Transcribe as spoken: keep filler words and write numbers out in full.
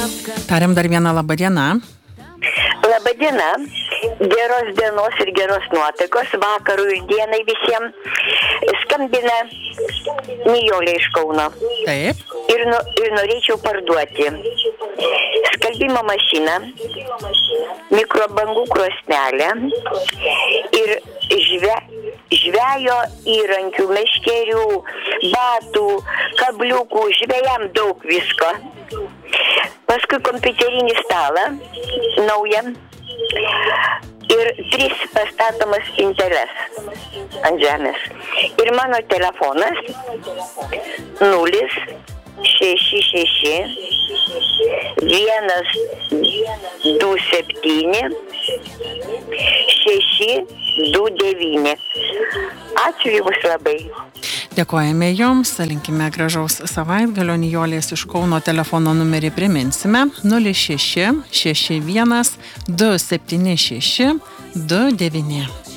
Tariam dar vieną labą dieną. Labą dieną. Geros dienos ir geros nuotaikos. Vakarų ir dienai visiems. Skambina Nijolė iš Kauno. Taip. Ir, nu, ir norėčiau parduoti skalbimo mašiną, mikrobangų krosnelę ir žve, žvejo įrankių, meškerių, batų, kabliukų, žvejam daug visko. Paskui kompiuterinį stalą naują ir tris pastatomas spinteles ant žemės. Ir mano telefonas nulis šeši šeši vienas du septyni šeši du devyni. Ačiū Jums labai. Dėkojame Jums, linkime gražaus savaitgalio. Nijolės iš Kauno telefono numerį priminsime nulis šeši šeši vienas du septyni šeši du devyni.